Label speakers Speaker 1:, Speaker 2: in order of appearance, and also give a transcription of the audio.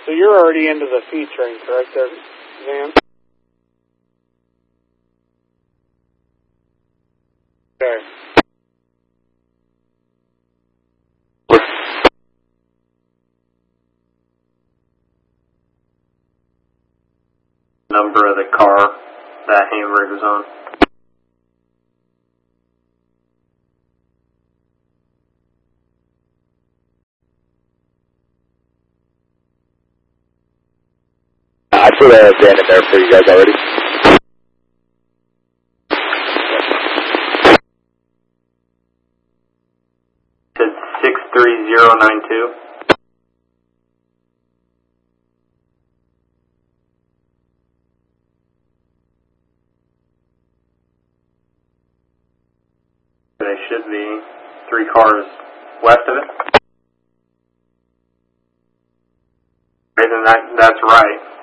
Speaker 1: So you're already into the fee train, correct, there, Van? Okay.
Speaker 2: Number of the car that Hamburg was on.
Speaker 3: I put a van in there for you guys already.
Speaker 2: It's 63092. There should be 3 cars west of it. Okay, then that's right.